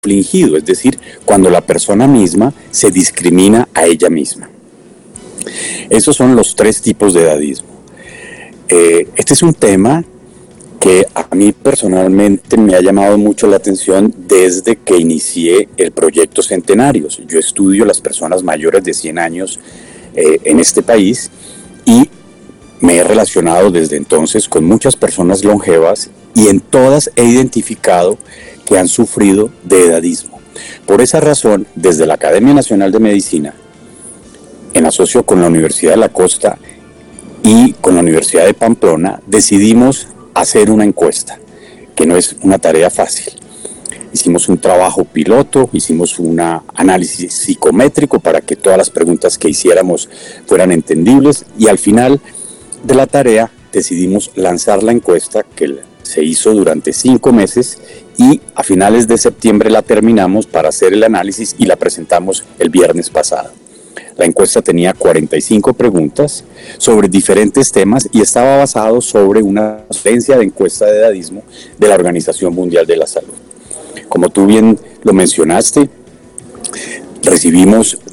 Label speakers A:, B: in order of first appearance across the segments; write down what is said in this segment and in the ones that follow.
A: autoinfligido, es decir, cuando la persona misma se discrimina a ella misma. Esos son los tres tipos de edadismo. Este es un tema que a mí personalmente me ha llamado mucho la atención desde que inicié el proyecto Centenarios. Yo estudio las personas mayores de 100 años en este país y me he relacionado desde entonces con muchas personas longevas y en todas he identificado que han sufrido de edadismo. Por esa razón, desde la Academia Nacional de Medicina, en asocio con la Universidad de la Costa y con la Universidad de Pamplona, decidimos hacer una encuesta, que no es una tarea fácil. Hicimos un trabajo piloto, hicimos un análisis psicométrico para que todas las preguntas que hiciéramos fueran entendibles y al final de la tarea decidimos lanzar la encuesta que se hizo durante 5 meses y a finales de septiembre la terminamos para hacer el análisis y la presentamos el viernes pasado. La encuesta tenía 45 preguntas sobre diferentes temas y estaba basado sobre una referencia de encuesta de edadismo de la Organización Mundial de la Salud. Como tú bien lo mencionaste, recibimos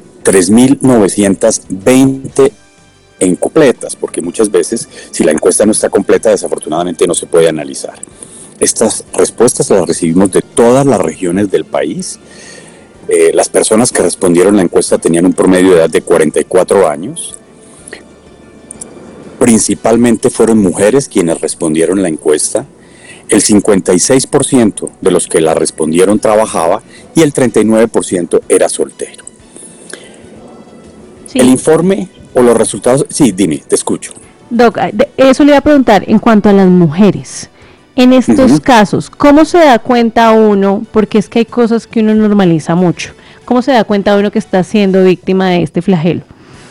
A: 3.920 incompletas, porque muchas veces si la encuesta no está completa, desafortunadamente no se puede analizar. Estas respuestas las recibimos de todas las regiones del país. Las personas que respondieron la encuesta tenían un promedio de edad de 44 años. Principalmente fueron mujeres quienes respondieron la encuesta. El 56% de los que la respondieron trabajaba y el 39% era soltero. Sí. El informe o los resultados... Sí, dime, te escucho.
B: Doc, eso le iba a preguntar en cuanto a las mujeres. En estos casos, ¿cómo se da cuenta uno? Porque es que hay cosas que uno normaliza mucho. ¿Cómo se da cuenta uno que está siendo víctima de este flagelo?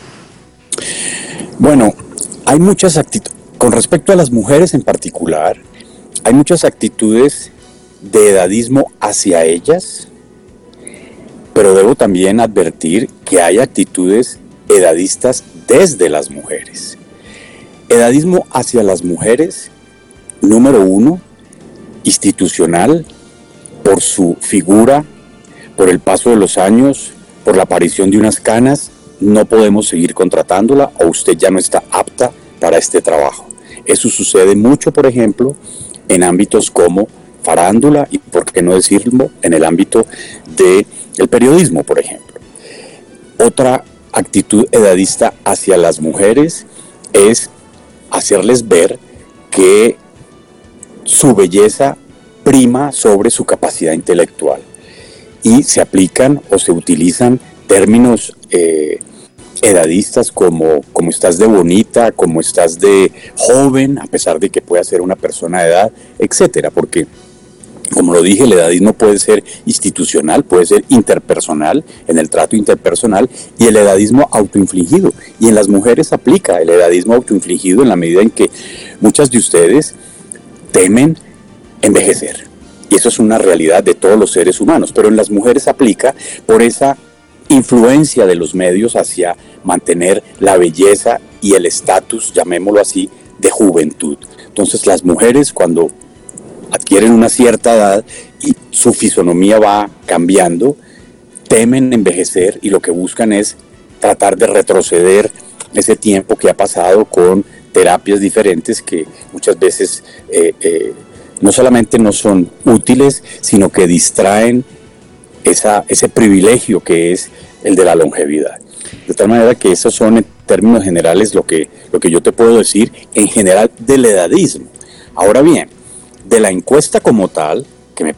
A: Bueno, hay muchas actitudes. Con respecto a las mujeres en particular, hay muchas actitudes de edadismo hacia ellas, pero debo también advertir que hay actitudes edadistas desde las mujeres. Edadismo hacia las mujeres, número 1, institucional, por su figura, por el paso de los años, por la aparición de unas canas, no podemos seguir contratándola o usted ya no está apta para este trabajo. Eso sucede mucho, por ejemplo, en ámbitos como farándula y, por qué no decirlo, en el ámbito del periodismo, por ejemplo. Otra actitud edadista hacia las mujeres es hacerles ver que su belleza prima sobre su capacidad intelectual y se aplican o se utilizan términos edadistas como estás de bonita, como estás de joven, a pesar de que pueda ser una persona de edad, etcétera, porque como lo dije, el edadismo puede ser institucional, puede ser interpersonal, en el trato interpersonal, y el edadismo autoinfligido. Y en las mujeres aplica el edadismo autoinfligido en la medida en que muchas de ustedes temen envejecer. Y eso es una realidad de todos los seres humanos, pero en las mujeres aplica por esa influencia de los medios hacia mantener la belleza y el estatus, llamémoslo así, de juventud. Entonces las mujeres cuando adquieren una cierta edad y su fisonomía va cambiando, temen envejecer y lo que buscan es tratar de retroceder ese tiempo que ha pasado con terapias diferentes que muchas veces no solamente no son útiles, sino que distraen ese privilegio que es el de la longevidad. De tal manera que esos son en términos generales lo que yo te puedo decir en general del edadismo. Ahora bien, de la encuesta como tal,